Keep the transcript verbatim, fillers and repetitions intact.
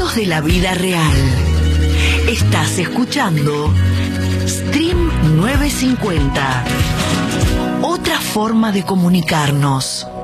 Sonidos de la vida real. Estás escuchando Stream novecientos cincuenta. Otra forma de comunicarnos.